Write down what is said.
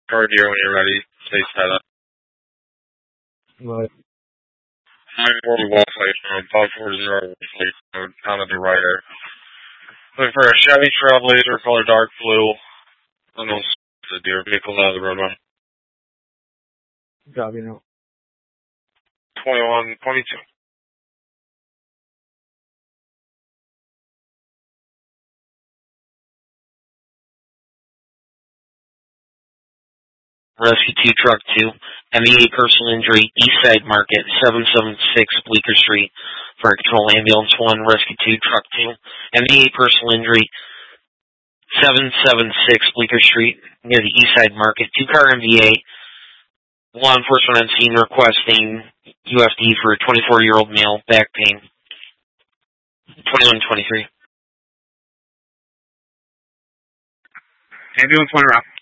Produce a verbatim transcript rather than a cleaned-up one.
Card here when you're ready. Stay set up. Right. nine forty Westlake Road, five forty Westlake Road, town of the writer. Looking for a Chevy Trailblazer, color dark blue. Almost the deer vehicle out of the roadway. Copy now. twenty-one twenty-two. Rescue two, Truck two, M E A personal injury, East Side Market, seven seven six Bleecker Street, for Control Ambulance one, Rescue two, Truck two, M E A personal injury, seven seven six Bleecker Street, near the East Side Market, two-car M V A, law enforcement on scene requesting U F D for a twenty-four-year-old male, back pain, twenty-one twenty-three. Ambulance one, route.